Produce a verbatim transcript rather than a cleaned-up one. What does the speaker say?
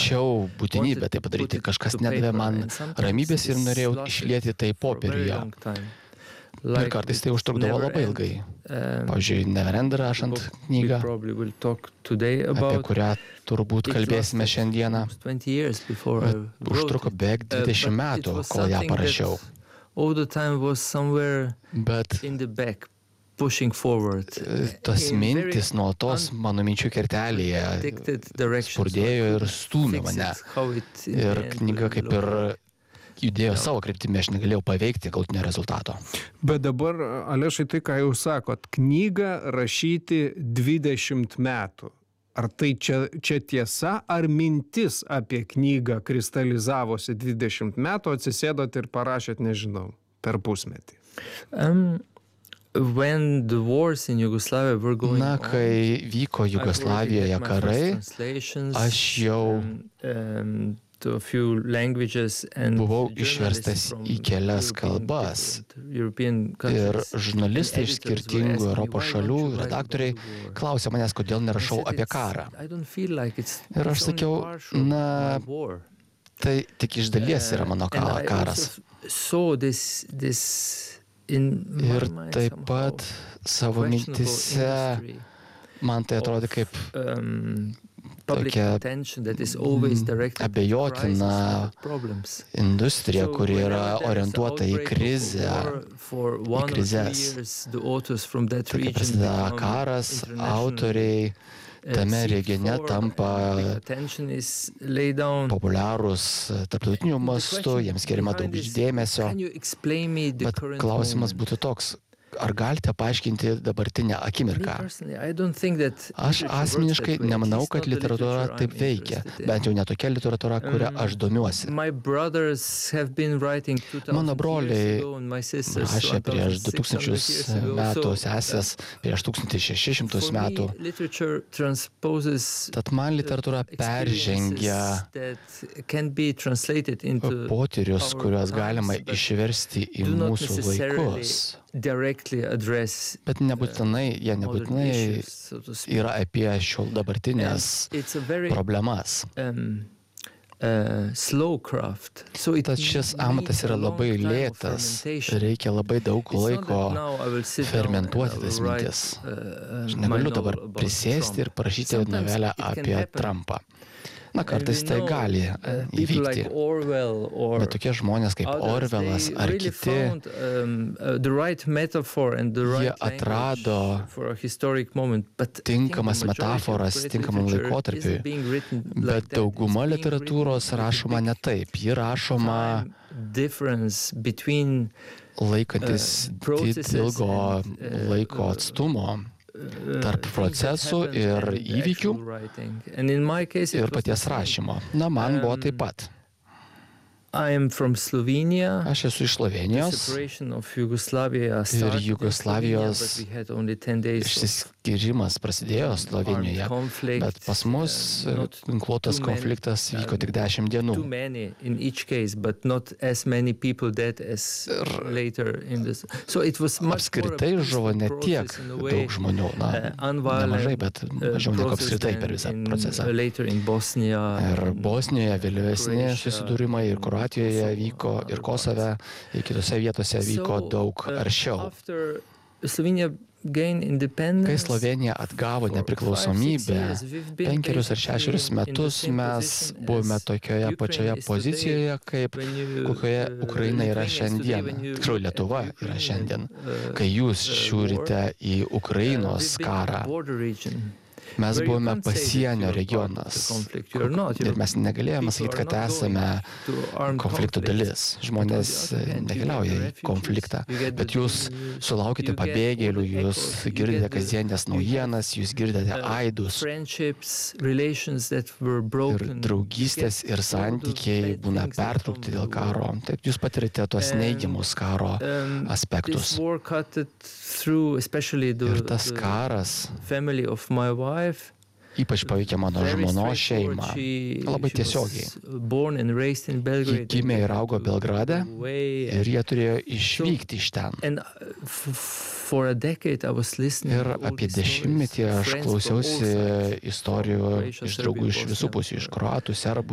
jaučiau būtinybę tai padaryti. Kažkas nedavė man ramybės ir norėjau išlieti tai popieriuje. Ir kartais tai užtrukdavo labai ilgai. Pavyzdžiui, Neverend rašant knygą, apie kurią turbūt kalbėsime šiandieną. Bet užtruko beveik dvidešimt metų, kol ją parašiau. Bet tas mintis nuolatos mano minčių kertelėje spurdėjo ir stūmė mane. Ir knyga kaip ir judėjo savo kryptimi, aš negalėjau paveikti galutinio rezultato. Bet dabar, Alešai, tai ką jūs sakot, knygą rašyti dvidešimt metų. Ar tai čia, čia tiesa, ar mintis apie knygą kristalizavosi dvidešimt metų, atsisėdot ir parašėt, nežinau, per pusmetį? Um, when the wars in Yugoslavia were going Na, kai vyko Jugoslavijoje karai, aš jau um, buvau išverstas į kelias kalbas ir žurnalistai iš skirtingų Europos šalių, redaktoriai klausė manęs, kodėl nerašau apie karą. Ir aš sakiau, na, tai tik iš dalies yra mano karas. Ir taip pat savo mintise man tai atrodė kaip tokia abejotina industrija, kuri yra orientuota į krizę, į krizes. Tai kai prasideda karas, autoriai tame regione tampa populiarūs tarptautiniu mastu, jiems skiriama daug dėmesio. Bet klausimas būtų toks, ar galite paaiškinti dabartinę akimirką? Aš asmeniškai nemanau, kad literatūra taip veikia, bent jau ne tokia literatūra, kurią aš domiuosi. Mano broliai rašė prieš du tūkstančius metų, sesės prieš tūkstantis šešis šimtus metų. Tad man literatūra peržengia potyrius, kuriuos galima išversti į mūsų laikus. Bet nebūtinai, jie nebūtinai yra apie šio dabartinės problemas. Tad šis amatas yra labai lėtas, reikia labai daug laiko fermentuoti tas mintis. Aš negaliu dabar prisėsti ir parašyti novelę apie Trumpą. Na, kartais tai gali įvykti. Bet tokie žmonės kaip Orvelas ar kiti, jie atrado tinkamas metaforas tinkamam laikotarpiui. Bet dauguma literatūros rašoma ne taip. Ji rašoma laikantis ilgo laiko atstumo tarp procesų ir įvykių ir paties rašymo. Na, man buvo taip pat. Aš esu iš Slovenijos ir Jugoslavijos išsiskyrimas prasidėjo Slovenijoje, bet pas mus ginkluotas konfliktas vyko tik dešimt dienų. Ir apskritai žuvo ne tiek daug žmonių, na, nemažai, bet mažiau negu apskritai per visą procesą. Ir Bosnijoje vėliavesni susidūrimai ir Kroatijoje vyko ir Kosove, ir kitose vietose vyko daug aršiau. Kai Slovenija atgavo nepriklausomybę, penkerius ar šešerius metus mes buvome tokioje pačioje pozicijoje, kaip kokioje Ukraina yra šiandien. Tiksliau, Lietuva yra šiandien. Kai jūs žiūrite į Ukrainos karą, mes buvome pasienio regionas ir mes negalėjome sakyti, kad esame konflikto dalis. Žmonės nekeliauja į konfliktą, bet jūs sulaukite pabėgėlių, jūs girdite kasdienės naujienas, jūs girdite aidus. Ir draugystės ir santykiai būna pertraukti dėl karo. Taip, jūs patirite tuos neigiamus karo aspektus. Ir tas karas ypač paveikia mano žmonos šeimą. Labai tiesiogiai. Ji gimė ir augo Belgrade ir jie turėjo išvykti iš ten. Ir apie dešimtmetį aš klausiausi istorijų iš draugų iš visų pusių, iš kroatų, serbų,